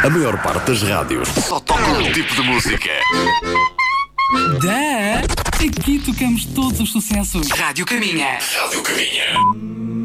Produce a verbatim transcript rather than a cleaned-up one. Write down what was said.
A maior parte das rádios só toca um tipo de música. Da! Aqui tocamos todos os sucessos. Rádio Caminha. Rádio Caminha.